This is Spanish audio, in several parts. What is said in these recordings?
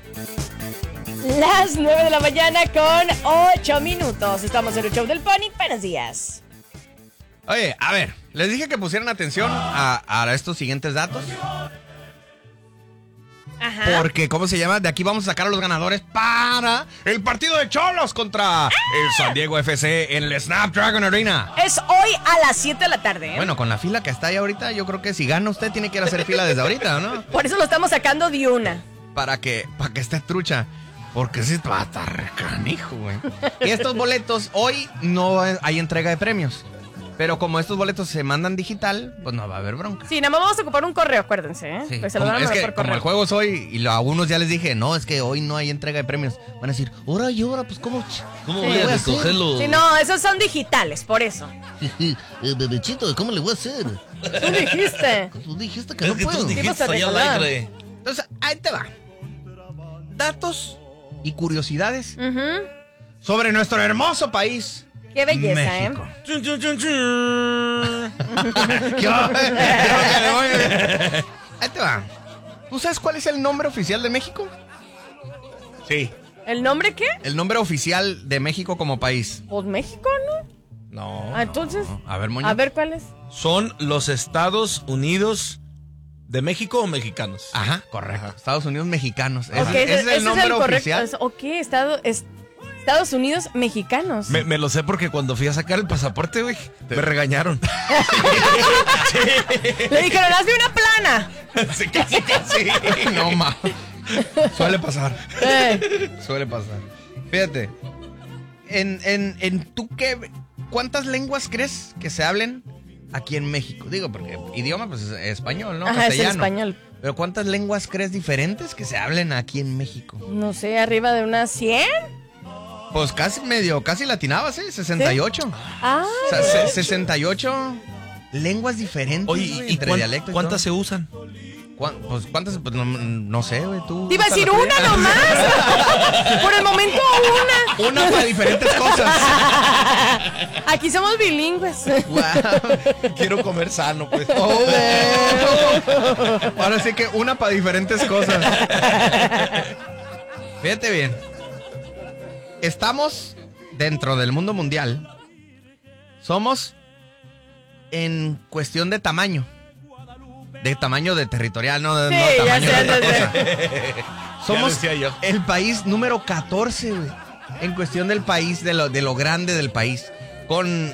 Las 9 de la mañana con 8 minutos. Estamos en el show del Pony. Buenos días. Oye, a ver, les dije que pusieran atención a estos siguientes datos. Ajá. Porque, ¿cómo se llama? De aquí vamos a sacar a los ganadores para el partido de Cholos contra el San Diego FC en el Snapdragon Arena. Es hoy a las 7 de la tarde, ¿eh? Bueno, con la fila que está ahí ahorita, yo creo que si gana usted tiene que ir a hacer fila desde ahorita, ¿no? Por eso lo estamos sacando de una. Para que esté trucha. Porque sí va a estar canijo, güey. Y estos boletos, hoy no hay entrega de premios. Pero como estos boletos se mandan digital, pues no va a haber bronca. Sí, nada más vamos a ocupar un correo, acuérdense, ¿eh? Sí. Pues se lo van a mandar por correo. Como el juego es hoy, y a algunos ya les dije, no, es que hoy no hay entrega de premios. Van a decir, ahora y ahora, pues ¿cómo voy a recogerlo? Sí, no, esos son digitales, por eso. Bebechito, ¿cómo le voy a hacer? Tú dijiste. Tú dijiste que no que tú puedo. dijiste. Ibas a regalar. Entonces, ahí te va. Datos y curiosidades Ujú. sobre nuestro hermoso país. Qué belleza, México. ¿eh? Chun, chun, chun, chun. Ahí te va. ¿Tú sabes cuál es el nombre oficial de México? Sí. ¿El nombre qué? El nombre oficial de México como país. Pues México, ¿no? No. Ah, entonces. A ver, Moño. A ver, ¿cuál es? ¿Son los Estados Unidos de México o mexicanos? Ajá, correcto. Ajá. Estados Unidos mexicanos. Ok, Ese es el nombre oficial. Ok, Estados Unidos mexicanos. Me lo sé porque cuando fui a sacar el pasaporte, güey, me regañaron. Le dijeron, hazme una plana. Sí, casi. No, ma. Suele pasar. Suele pasar. Fíjate. ¿Tú qué? ¿Cuántas lenguas crees que se hablen aquí en México? Digo, porque idioma, pues es español, ¿no? Ajá, Castellano. es el español. Pero ¿cuántas lenguas crees diferentes que se hablen aquí en México? No sé, arriba de unas 100. Pues casi latinabas, ¿eh? 68. Ah. O sea, 68 lenguas diferentes. Oye, güey, ¿y entre dialectos y cuántas se todo. usan? Pues ¿cuántas? Pues no sé, güey, tú. Te iba a decir usa la una tuya. nomás. Por el momento una. Una para diferentes cosas. Aquí somos bilingües. Wow. Quiero comer sano, pues. Oh. Ahora sí que una para diferentes cosas. Fíjate bien. Estamos dentro del mundo mundial. Somos en cuestión de tamaño. De tamaño de territorial, no Sí, tamaño ya de otra sé. cosa. Somos decía yo. el país número 14, güey. En cuestión del país, de lo grande del país. Con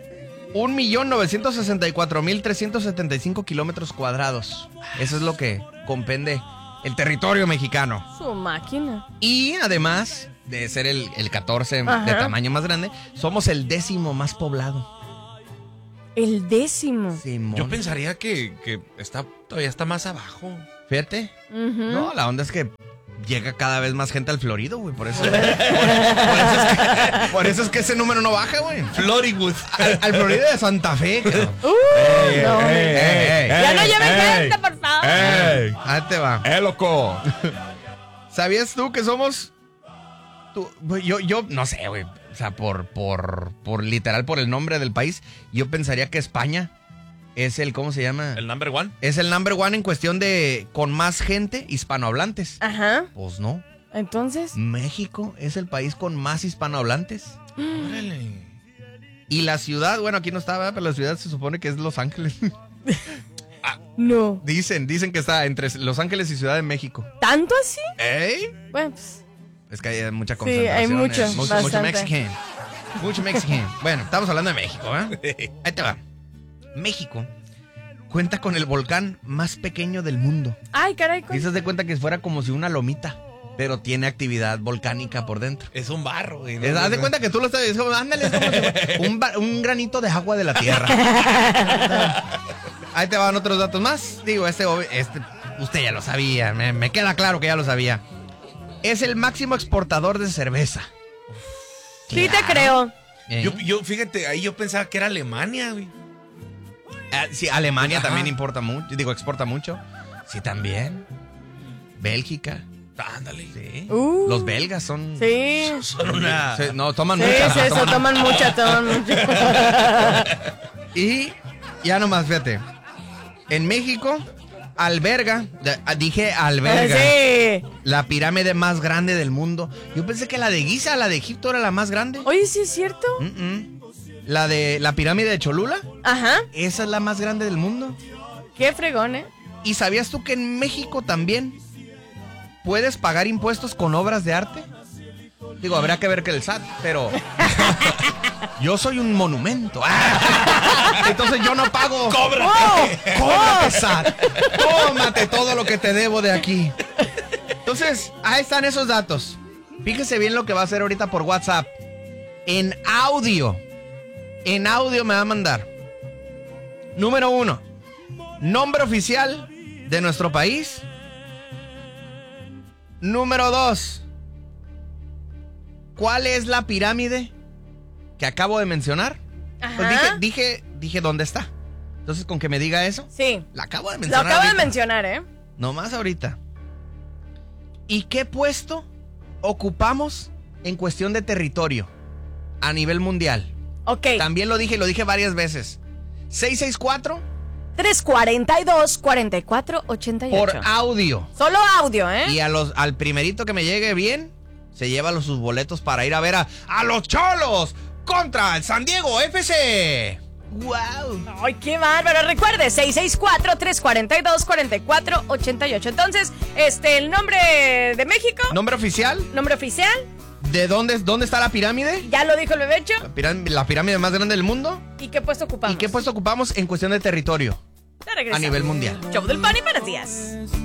1,964,375 kilómetros cuadrados. Eso es lo que compende el territorio mexicano. Su máquina. Y además de ser el 14 Ajá. de tamaño más grande, somos el 10º más poblado. El 10º. Simón. Yo pensaría que todavía está más abajo. Fíjate. Ujú. No, la onda es que llega cada vez más gente al Florido, güey. Por eso, por eso es que ese número no baja, güey. Florywood. Al Florido de Santa Fe, cabrón. No, ya no lleven gente, por favor. Ahí te va. Loco! ¿Sabías tú que somos... Yo no sé, güey. O sea, por literal, por el nombre del país, yo pensaría que España es el, ¿cómo se llama? ¿El number one? Es el number one en cuestión de con más gente hispanohablantes. Ajá. Pues no. Entonces. México es el país con más hispanohablantes. Órale. Y la ciudad, bueno, aquí no está, ¿verdad? Pero la ciudad se supone que es Los Ángeles. No. Dicen que está entre Los Ángeles y Ciudad de México. ¿Tanto así? ¿Eh? Bueno, pues. Es que hay mucha Sí, concentración. hay mucho, mucho bastante. mexican. Mucho mexican. Bueno, estamos hablando de México, ¿eh? Ahí te va. México cuenta con el volcán más pequeño del mundo. Ay, caray. Y se de cuenta que fuera como si una lomita, pero tiene actividad volcánica por dentro. Es un barro, güey. Haz de cuenta que tú lo estás... Es como, ándale, es como si fuera un granito de agua de la tierra. Ahí te van otros datos más. Digo, este usted ya lo sabía. Me queda claro que ya lo sabía. Es el máximo exportador de cerveza. Sí, te creo. Yo, fíjate, ahí yo pensaba que era Alemania, güey. Sí, Alemania Ajá. también importa mucho. Digo, exporta mucho. Sí, también. Bélgica. Ándale. Sí. Los belgas son... Sí. Son una... Sí, no, toman Sí, mucha. sí, eso, toman mucha. Y ya nomás, fíjate. En México dije alberga, Sí. la pirámide más grande del mundo. Yo pensé que la de Giza, la de Egipto, era la más grande. Oye, ¿sí es cierto? La de la pirámide de Cholula, Ajá. esa es la más grande del mundo. Qué fregón, ¿eh? ¿Y sabías tú que en México también puedes pagar impuestos con obras de arte? Digo, habrá que ver que el SAT, pero yo soy un monumento. Entonces yo no pago. ¡Cóbrate, SAT! Tómate todo lo que te debo de aquí. Entonces, ahí están esos datos. Fíjese bien lo que va a hacer ahorita por WhatsApp. En audio me va a mandar. Número 1, nombre oficial de nuestro país. Número 2, ¿cuál es la pirámide que acabo de mencionar? Ajá. Pues dije dónde está. Entonces, con que me diga eso, Sí. la acabo de Lo mencionar. acabo de ahorita. mencionar, ¿eh? Nomás ahorita. ¿Y qué puesto ocupamos en cuestión de territorio a nivel mundial? Ok. También lo dije varias veces. 664 342-4488. por audio. Solo audio, ¿eh? Y al primerito que me llegue bien, se lleva sus boletos para ir a ver a los Cholos contra el San Diego FC. ¡Wow! ¡Ay, qué bárbaro! Recuerde, 664-342-4488. Entonces, el nombre de México, ¿Nombre oficial? nombre oficial, ¿De dónde está la pirámide? ya lo dijo el bebecho. La pirámide más grande del mundo. ¿Y qué puesto ocupamos? ¿Y qué puesto ocupamos en cuestión de territorio Ya regresamos. a nivel mundial? Show del Pony, buenos días.